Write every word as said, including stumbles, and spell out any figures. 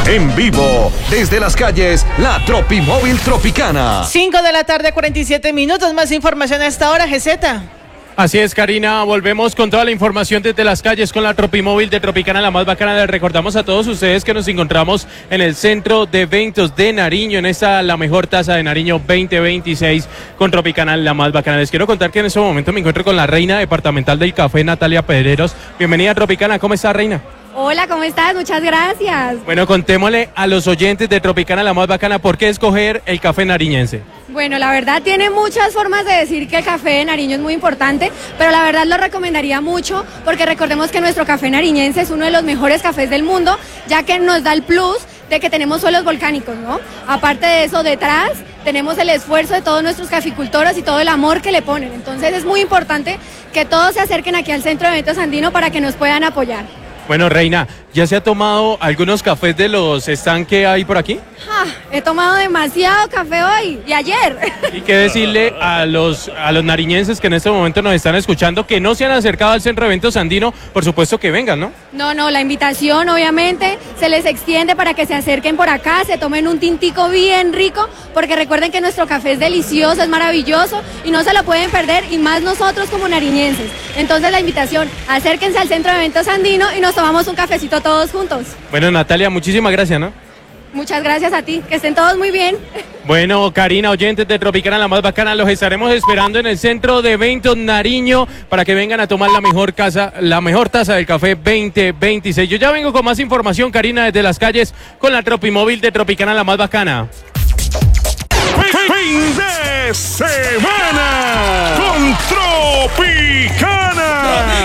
En vivo, desde las calles, la Tropimóvil Tropicana. cinco de la tarde, cuarenta y siete minutos. Más información a esta hora, G Z. Así es, Karina, volvemos con toda la información desde las calles con la Tropimóvil de Tropicana, la más bacana. Les recordamos a todos ustedes que nos encontramos en el Centro de Eventos de Nariño, en esta la mejor tasa de Nariño veinte veintiséis con Tropicana, la más bacana. Les quiero contar que en este momento me encuentro con la reina departamental del café, Natalia Pedreros. Bienvenida a Tropicana, ¿cómo está, reina? Hola, ¿cómo estás? Muchas gracias. Bueno, contémosle a los oyentes de Tropicana, la más bacana, ¿por qué escoger el café nariñense? Bueno, la verdad tiene muchas formas de decir que el café de Nariño es muy importante, pero la verdad lo recomendaría mucho porque recordemos que nuestro café nariñense es uno de los mejores cafés del mundo, ya que nos da el plus de que tenemos suelos volcánicos, ¿no? Aparte de eso, detrás tenemos el esfuerzo de todos nuestros caficultores y todo el amor que le ponen. Entonces es muy importante que todos se acerquen aquí al Centro de Eventos Andino para que nos puedan apoyar. Bueno, reina, ¿ya se ha tomado algunos cafés de los stands que hay por aquí? Ah, he tomado demasiado café hoy y ayer. Y qué decirle a los, a los nariñenses que en este momento nos están escuchando, que no se han acercado al Centro de Eventos Andino, por supuesto que vengan, ¿no? No, no, la invitación obviamente se les extiende para que se acerquen por acá, se tomen un tintico bien rico, porque recuerden que nuestro café es delicioso, es maravilloso y no se lo pueden perder, y más nosotros como nariñenses. Entonces la invitación, acérquense al Centro de Eventos Andino y nos tomamos un cafecito todos juntos. Bueno, Natalia, muchísimas gracias, ¿no? Muchas gracias a ti, que estén todos muy bien. Bueno, Karina, oyentes de Tropicana, la más bacana, los estaremos esperando en el Centro de Eventos Nariño para que vengan a tomar la mejor casa, la mejor taza del café veinte veintiséis. Yo ya vengo con más información, Karina, desde las calles con la Tropimóvil de Tropicana, la más bacana. Fin de semana con Tropicana.